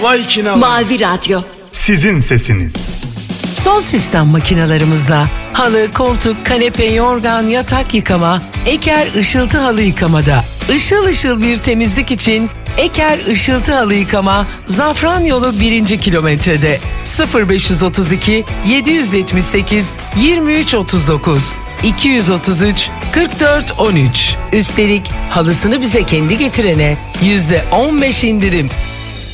Vay kinalı. Mavi Radyo. Sizin sesiniz. Son sistem makinalarımızla halı, koltuk, kanepe, yorgan, yatak yıkama, Eker Işıltı Halı Yıkamada. Işıl ışıl bir temizlik için Eker Işıltı Halı Yıkama, Zafran Yolu 1. kilometrede. 0532 778 2339 233 44 13. Üstelik halısını bize kendi getirene %15 indirim.